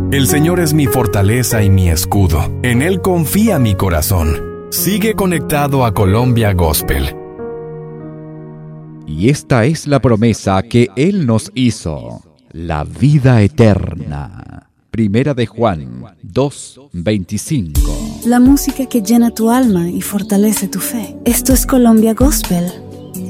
El Señor es mi fortaleza y mi escudo. En Él confía mi corazón. Sigue conectado a Colombia Gospel. Y esta es la promesa que Él nos hizo, la vida eterna. Primera de Juan 2:25. La música que llena tu alma y fortalece tu fe. Esto es Colombia Gospel.